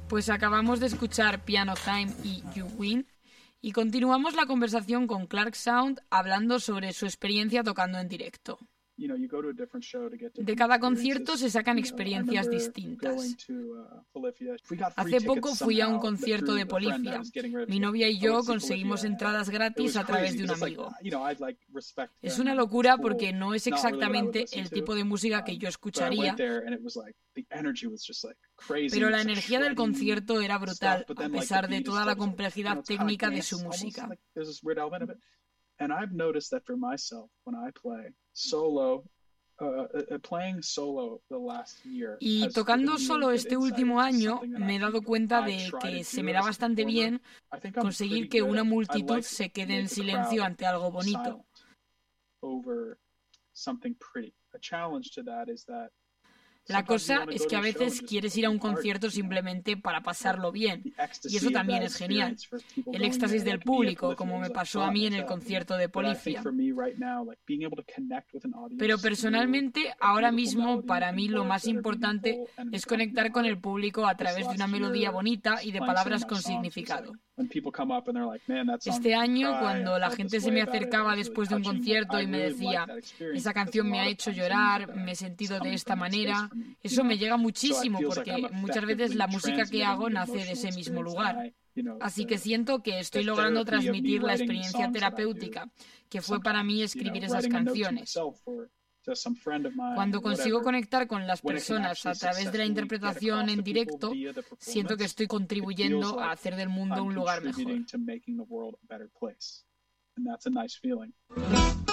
Pues acabamos de escuchar Piano Time y You Win y continuamos la conversación con Clark Sound hablando sobre su experiencia tocando en directo. De cada concierto se sacan experiencias distintas. Hace poco fui a un concierto de Polyphia. Mi novia y yo conseguimos entradas gratis a través de un amigo. Es una locura porque no es exactamente el tipo de música que yo escucharía, pero la energía del concierto era brutal, a pesar de toda la complejidad técnica de su música. Y tocando solo este último año me he dado cuenta de que se me da bastante bien conseguir que una multitud se quede en silencio ante algo bonito. La cosa es que a veces quieres ir a un concierto simplemente para pasarlo bien, y eso también es genial. El éxtasis del público, como me pasó a mí en el concierto de Polyphia. Pero personalmente, ahora mismo, para mí lo más importante es conectar con el público a través de una melodía bonita y de palabras con significado. Este año, cuando la gente se me acercaba después de un concierto y me decía, esa canción me ha hecho llorar, me he sentido de esta manera, eso me llega muchísimo porque muchas veces la música que hago nace de ese mismo lugar. Así que siento que estoy logrando transmitir la experiencia terapéutica que fue para mí escribir esas canciones. Cuando consigo conectar con las personas a través de la interpretación en directo, siento que estoy contribuyendo a hacer del mundo un lugar mejor.